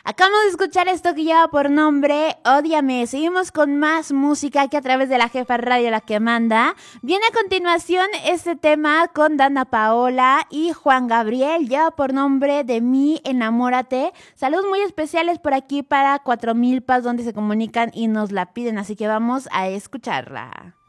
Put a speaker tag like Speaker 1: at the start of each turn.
Speaker 1: Acabamos de escuchar esto que lleva por nombre Ódiame. Seguimos con más música aquí a través de la Jefa Radio, la que manda. Viene a continuación este tema con Dana Paola y Juan Gabriel. Lleva por nombre De mí, enamórate. Saludos muy especiales por aquí para 4000 Paz, donde se comunican y nos la piden. Así que vamos a escucharla.